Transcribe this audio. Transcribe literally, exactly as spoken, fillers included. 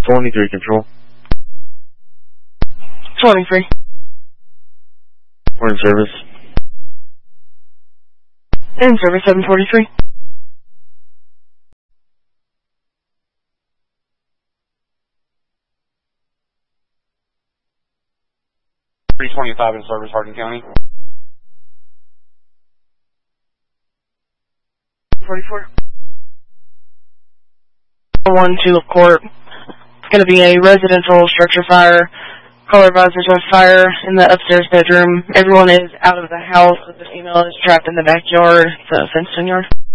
twenty-three control. twenty-three. We're in service. In service, seven forty-three. three twenty-five in service, Hardin County. forty-four. one two of court. It's going to be a residential structure fire. Caller advisors of fire in the upstairs bedroom. Everyone is out of the house. The female is trapped in the backyard. It's a fenced-in yard.